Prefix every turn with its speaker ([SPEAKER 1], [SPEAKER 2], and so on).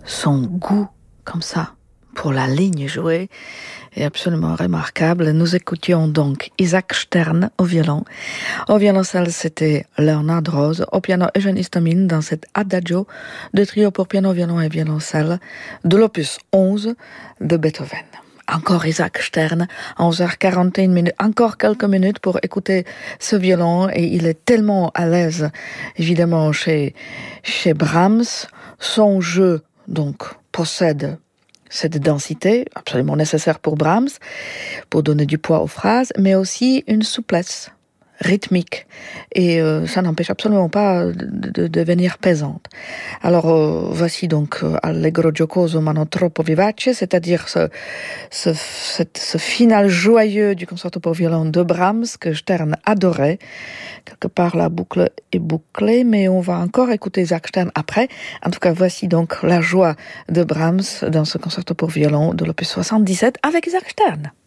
[SPEAKER 1] son goût comme ça pour la ligne jouée est absolument remarquable. Nous écoutions donc Isaac Stern au violon. Au violoncelle, c'était Leonard Rose. Au piano, Eugène Istomin dans cet adagio de trio pour piano, violon et violoncelle de l'opus 11 de Beethoven. Encore Isaac Stern, 11h41, encore quelques minutes pour écouter ce violon, et il est tellement à l'aise, évidemment, chez Brahms. Son jeu, donc, possède cette densité, absolument nécessaire pour Brahms, pour donner du poids aux phrases, mais aussi une souplesse rythmique, et ça n'empêche absolument pas de devenir pesante. Alors voici donc Allegro giocoso ma non troppo vivace, c'est-à-dire ce final joyeux du concerto pour violon de Brahms que Stern adorait. Quelque part la boucle est bouclée, mais on va encore écouter Isaac Stern après. En tout cas, voici donc la joie de Brahms dans ce concerto pour violon de l'opus 77 avec Isaac Stern.